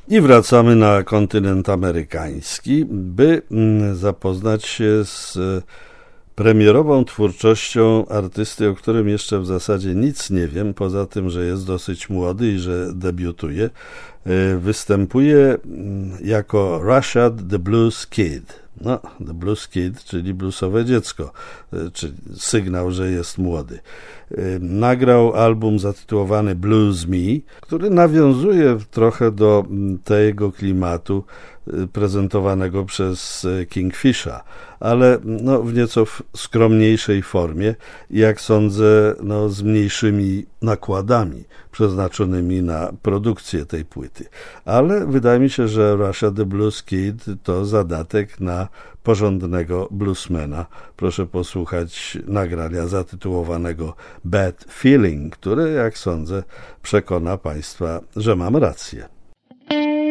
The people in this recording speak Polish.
I wracamy na kontynent amerykański, by zapoznać się z premierową twórczością artysty, o którym jeszcze w zasadzie nic nie wiem, poza tym, że jest dosyć młody i że debiutuje. Występuje jako Rashad the Blues Kid. No, The Blues Kid, czyli bluesowe dziecko, czyli sygnał, że jest młody. Nagrał album zatytułowany Blues Me, który nawiązuje trochę do tego klimatu prezentowanego przez Kingfisha, ale w nieco skromniejszej formie i jak sądzę, z mniejszymi nakładami przeznaczonymi na produkcję tej płyty. Ale wydaje mi się, że Rashad the Blues Kid to zadatek na porządnego bluesmana. Proszę posłuchać nagrania zatytułowanego Bad Feeling, które, jak sądzę, przekona Państwa, że mam rację.